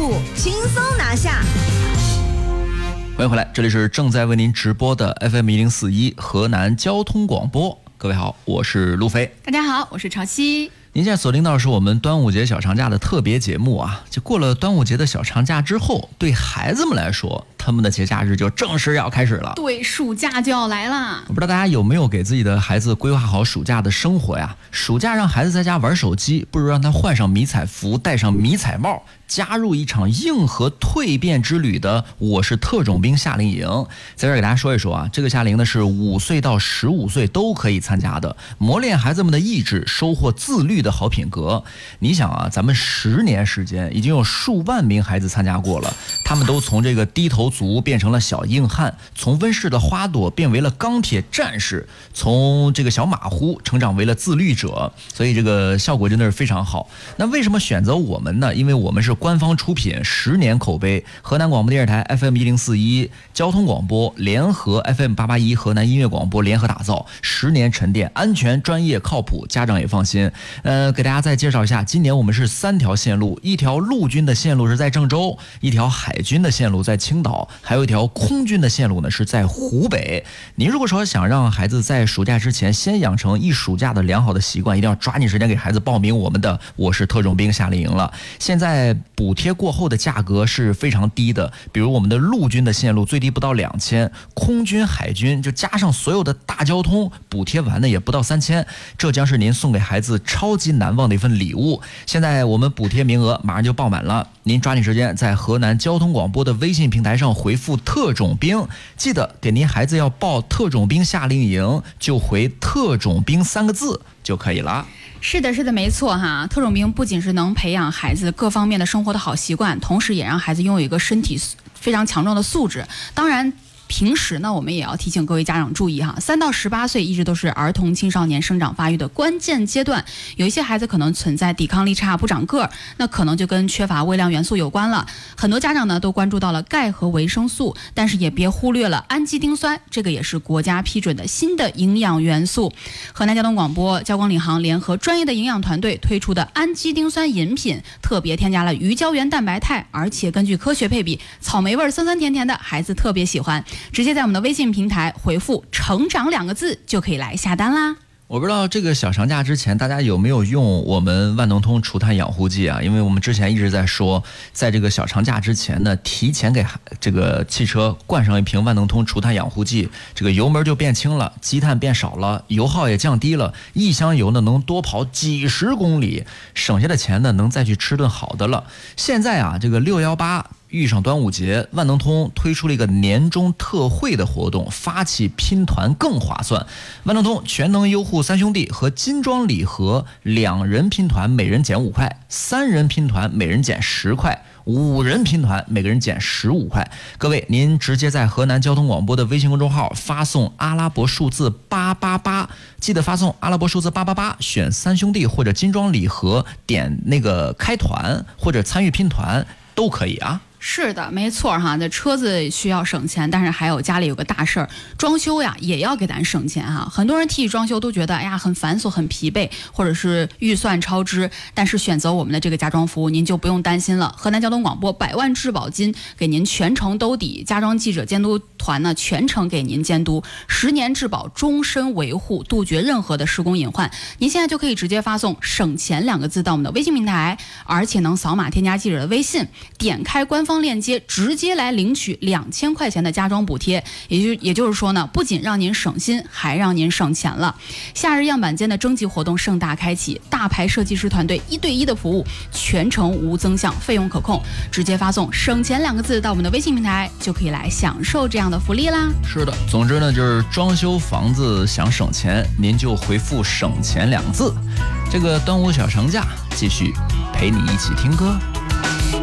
务轻松拿下。 欢迎回来，这里是正在为您直播的 FM1041 河南交通广播。各位好，我是路飞。 大家好，我是潮汐。 您现在锁定到的是我们端午节小长假的特别节目啊！就过了端午节的小长假之后，对孩子们来说，他们的节假日就正式要开始了。 对，暑假就要来了。 我不知道大家有没有给自己的孩子规划好暑假的生活呀？暑假让孩子在家玩手机，不如让他换上迷彩服，戴上迷彩帽，加入一场硬核蜕变之旅的我是特种兵夏令营。在这儿给大家说一说啊，这个夏令营呢是5岁到15岁都可以参加的，磨练孩子们的意志，收获自律的好品格。你想啊，咱们10年时间已经有数万名孩子参加过了，他们都从这个低头族变成了小硬汉，从温室的花朵变为了钢铁战士，从这个小马虎成长为了自律者，所以这个效果真的是非常好。那为什么选择我们呢？因为我们是官方出品，10年口碑，河南广播电视台 FM1041 交通广播联合 FM881 河南音乐广播联合打造，10年沉淀，安全专业靠谱，家长也放心。给大家再介绍一下，今年我们是3条线路，一条陆军的线路是在郑州，一条海军的线路在青岛，还有一条空军的线路呢是在湖北。您如果说想让孩子在暑假之前先养成一暑假的良好的习惯，一定要抓紧时间给孩子报名我们的我是特种兵夏令营了。现在补贴过后的价格是非常低的，比如我们的陆军的线路最低不到2000，空军海军就加上所有的大交通补贴完的也不到3000，这将是您送给孩子超级难忘的一份礼物。现在我们补贴名额马上就爆满了，您抓紧时间在河南交通广播的微信平台上回复特种兵，记得给您孩子要报特种兵夏令营就回特种兵3个字就可以了。 是的，没错哈。特种兵不仅是能培养孩子各方面的生活的好习惯，同时也让孩子拥有一个身体非常强壮的素质。当然平时呢，我们也要提醒各位家长注意哈，3到18岁一直都是儿童青少年生长发育的关键阶段，有一些孩子可能存在抵抗力差、不长个儿，那可能就跟缺乏微量元素有关了。很多家长呢都关注到了钙和维生素，但是也别忽略了氨基丁酸，这个也是国家批准的新的营养元素。河南交通广播、交广领航联合专业的营养团队推出的氨基丁酸饮品，特别添加了鱼胶原蛋白肽，而且根据科学配比，草莓味酸酸甜甜的，孩子特别喜欢。直接在我们的微信平台回复成长2个字就可以来下单啦。 我不知道这个小长假之前大家有没有用我们万能通除碳养护剂啊？因为我们之前一直在说，在这个小长假之前呢，提前给这个汽车灌上一瓶万能通除碳养护剂，这个油门就变轻了，积碳变少了，油耗也降低了，一箱油呢能多跑几十公里，省下的钱呢能再去吃顿好的了。现在啊，这个618遇上端午节，万能通推出了一个年终特惠的活动，发起拼团更划算。万能通全能优护3兄弟和金装礼盒，2人拼团每人减5块，3人拼团每人减10块，5人拼团每个人减15块。各位，您直接在河南交通广播的微信公众号发送阿拉伯数字888，记得发送阿拉伯数字888，选3兄弟或者金装礼盒，点那个开团或者参与拼团都可以啊。 是的，没错哈。这车子需要省钱，但是还有家里有个大事儿，装修呀也要给咱省钱哈。很多人提起装修都觉得哎呀很繁琐、很疲惫，或者是预算超支。但是选择我们的这个家装服务，您就不用担心了。河南交通广播100万质保金给您全程兜底，家装记者监督团呢全程给您监督，10年质保，终身维护，杜绝任何的施工隐患。您现在就可以直接发送省钱2个字到我们的微信平台，而且能扫码添加记者的微信，点开官方链接直接来领取2000块钱的家装补贴，也就是说呢，不仅让您省心，还让您省钱了。夏日样板间的征集活动盛大开启，大牌设计师团队1对1的服务，全程无增项，费用可控，直接发送省钱2个字到我们的微信平台，就可以来享受这样的福利啦。 是的，总之呢，就是装修房子想省钱，您就回复省钱2个字。这个端午小长假继续陪你一起听歌。